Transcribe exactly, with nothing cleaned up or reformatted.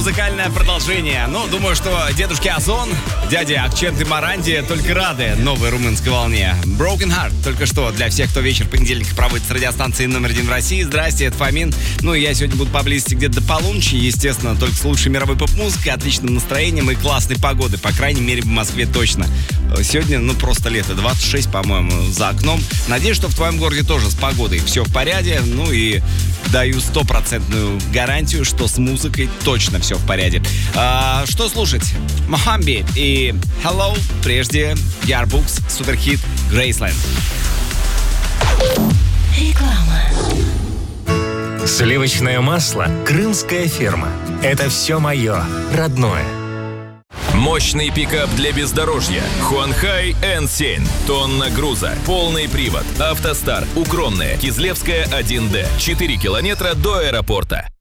музыкальное продолжение. Ну, думаю, что дедушки Озон, дяди Акчент и Маранди только рады новой румынской волне. Broken Heart только что для всех, кто вечер понедельника проводит с радиостанцией номер один в России. Здрасте, это Фомин. Ну, и я сегодня буду поблизости где-то до полуночи. Естественно, только с лучшей мировой поп-музыкой, отличным настроением и классной погодой. По крайней мере, в Москве точно. Сегодня, ну, просто лето. двадцать шесть, по-моему, за окном. Надеюсь, что в твоем городе тоже с погодой все в порядке. Ну и даю стопроцентную гарантию, что с музыкой точно все в порядке. А, что слушать? Мохамби и Hello. Прежде Ярбукс, суперхит Graceland. Реклама. Сливочное масло «Крымская ферма». Это все мое, родное. Мощный пикап для бездорожья. Хуанхай эн семь. Тонна груза. Полный привод. Автостар. Укромная. Кизлевская один дэ. четыре километра до аэропорта.